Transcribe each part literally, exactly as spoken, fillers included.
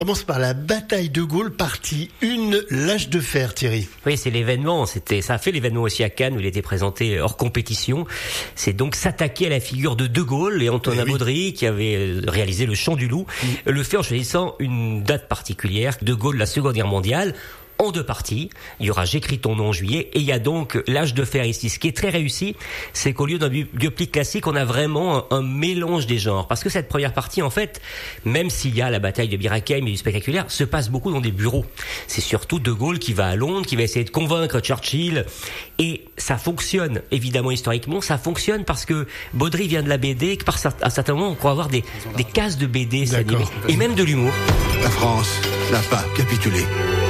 On commence par la bataille de Gaulle, partie un, l'âge de fer, Thierry. Oui, c'est l'événement. C'était, ça a fait l'événement aussi à Cannes où il était présenté hors compétition. C'est donc s'attaquer à la figure de De Gaulle et Antonin oui. Baudry qui avait réalisé Le Chant du Loup. Oui. Le fait en choisissant une date particulière. De Gaulle, la Seconde Guerre mondiale. En deux parties. Il y aura J'écris ton nom en juillet et il y a donc l'âge de fer ici. Ce qui est très réussi, c'est qu'au lieu d'un biopic classique, on a vraiment un, un mélange des genres. Parce que cette première partie, en fait, même s'il y a la bataille de Bir Hakeim et du spectaculaire, se passe beaucoup dans des bureaux. C'est surtout De Gaulle qui va à Londres, qui va essayer de convaincre Churchill. Et ça fonctionne, évidemment, historiquement. Ça fonctionne parce que Baudry vient de la B D et que par un certain moment, on croit avoir des, des cases de B D s'animer. Et même de l'humour. La France n'a pas capitulé.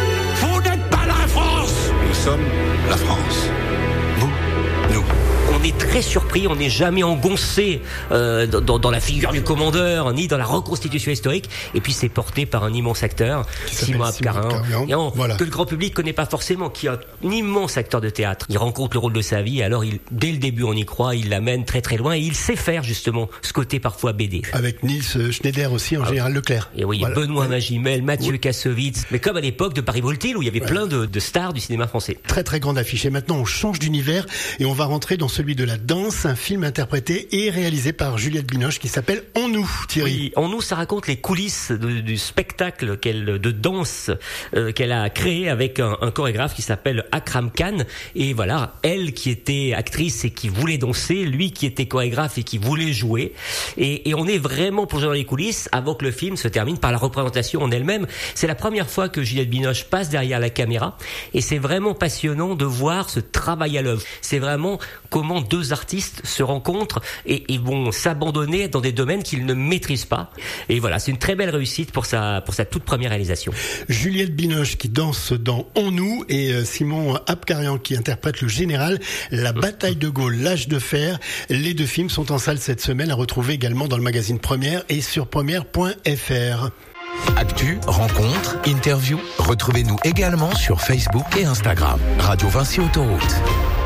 Nous sommes la France. Vous, nous. On est très surpris, on n'est jamais engoncé euh, dans, dans la figure du commandeur, ni dans la reconstitution historique. Et puis c'est porté par un immense acteur, Simon Abkarin, voilà. que le grand public connaît pas forcément, qui est un immense acteur de théâtre. Il rencontre le rôle de sa vie, et alors il, dès le début on y croit, il l'amène très très loin, et il sait faire justement ce côté parfois B D. Avec Niels Schneider aussi, en ah, général Leclerc. Et oui, voilà. Benoît Magimel, Mathieu oui. Kassovitz, mais comme à l'époque de Paris-Brûle-t-il, où il y avait ouais. plein de, de stars du cinéma français. Très très grande affiche. Et maintenant on change d'univers, et on va rentrer dans celui de la danse, un film interprété et réalisé par Juliette Binoche qui s'appelle En nous, Thierry. Oui, En nous, ça raconte les coulisses de, du spectacle qu'elle, de danse euh, qu'elle a créé avec un, un chorégraphe qui s'appelle Akram Khan. Et voilà, elle qui était actrice et qui voulait danser, lui qui était chorégraphe et qui voulait jouer. Et, et on est vraiment plongé dans les coulisses avant que le film se termine par la représentation en elle-même. C'est la première fois que Juliette Binoche passe derrière la caméra et c'est vraiment passionnant de voir ce travail à l'œuvre. C'est vraiment comment deux artistes se rencontrent et, et vont s'abandonner dans des domaines qu'ils ne maîtrisent pas. Et voilà, c'est une très belle réussite pour sa, pour sa toute première réalisation. Juliette Binoche qui danse dans En nous et Simon Abkarin qui interprète le général. La bataille de Gaulle, l'âge de fer. Les deux films sont en salle cette semaine, à retrouver également dans le magazine Première et sur première point f r. Actu, rencontres, interviews. Retrouvez-nous également sur Facebook et Instagram. Radio Vinci Autoroute.